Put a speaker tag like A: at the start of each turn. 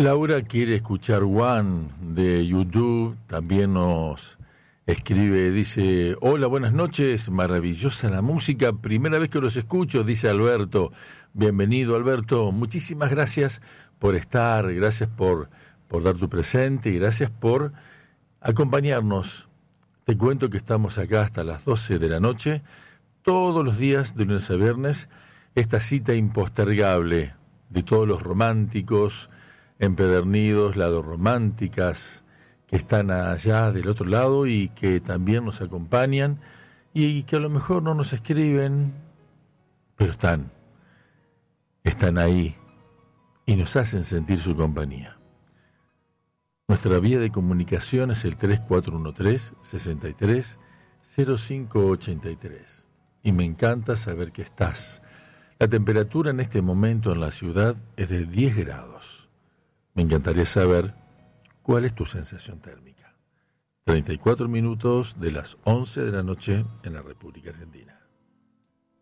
A: Laura quiere escuchar One de YouTube, también nos escribe, dice, hola, buenas noches, maravillosa la música, primera vez que los escucho, dice Alberto. Bienvenido, Alberto, muchísimas gracias por estar, gracias por dar tu presente y gracias por acompañarnos. Te cuento que estamos acá hasta las 12 de la noche, todos los días de lunes a viernes, esta cita impostergable de todos los románticos, empedernidos, románticas que están allá del otro lado y que también nos acompañan y que a lo mejor no nos escriben, pero están ahí y nos hacen sentir su compañía. Nuestra vía de comunicación es el 3413-630583 y me encanta saber que estás. La temperatura en este momento en la ciudad es de 10 grados. Me encantaría saber cuál es tu sensación térmica. 34 minutos de las 11 de la noche en la República Argentina.